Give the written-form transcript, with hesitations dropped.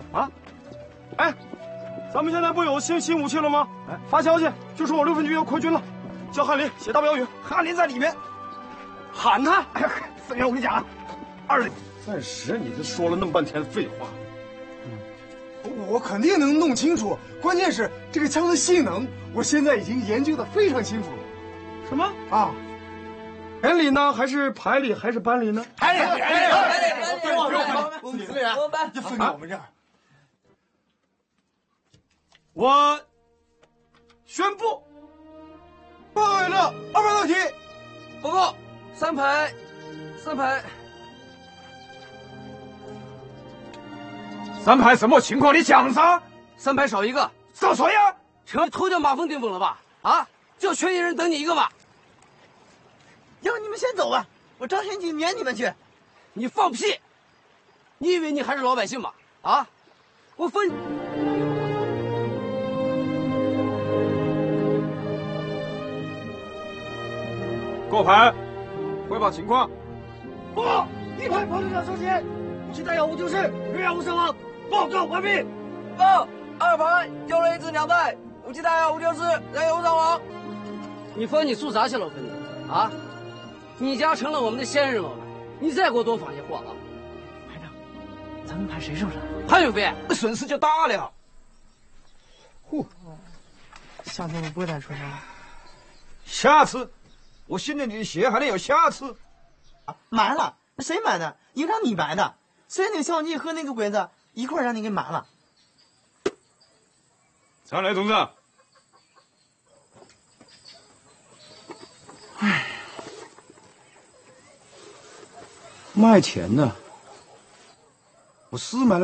啊？哎，咱们现在不有新武器了吗？哎，发消息就说我6分局要扩军了，叫翰林写大标语。 翰林在里面， 喊他。 哎呀，4连我跟你讲啊，2连。 暂时你这说了那么半天废话。 我肯定能弄清楚，关键是这个枪的性能，我现在已经研究的非常清楚了。 什么啊？ 连里呢，还是排里，还是班里呢？ 排里。 我们4连，我们班就分到我们这儿。 我宣布， 报告长，2排到齐。 报告，3排 ，3排什么情况？你讲噻。 ，3排少一个， 少谁呀？ 成偷掉马蜂顶峰了吧？啊，就缺一人等你一个吧。 要不你们先走吧，我招贤去撵你们去。 你放屁！你以为你还是老百姓吗？啊，我分。 各排汇报情况。 报告，1排炮队长受袭，5期弹药无丢失，人员无伤亡，报告完毕。报，2排丢了1支2弹，5期弹药无丢失，人员无伤亡。 你分你诉啥去了，我分你啊！你家成了我们的先人了，你再给我多放些话啊！ 排长，咱们排谁受伤？ 潘永飞， 损失就大了。 下次我不会再出声了。 下次，我信了你的邪，还能有下次？ 瞒了？谁瞒的？营长你瞒的。虽然那个小妮和那个鬼子一块让你给瞒了。 上来，同志。 唉，卖钱呢？我是买了。